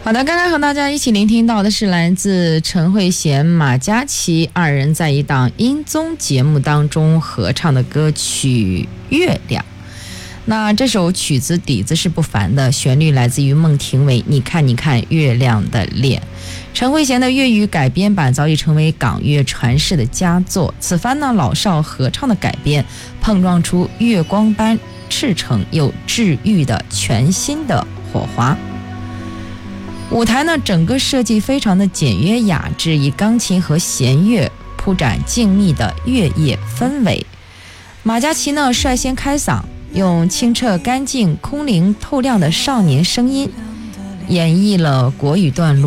好的，刚刚和大家一起聆听到的是来自陈慧娴、马嘉祺二人在一档音综节目当中合唱的歌曲《月亮》。那这首曲子底子是不凡的，旋律来自于孟庭苇，你看你看月亮的脸。陈慧娴的粤语改编版早已成为港乐传世的佳作，此番呢老少合唱的改编，碰撞出月光般赤诚又治愈的全新的火花。舞台呢整个设计非常的简约雅致，以钢琴和弦乐铺展静谧的月夜氛围。马嘉祺呢率先开嗓，用清澈干净空灵透亮的少年声音演绎了国语段落。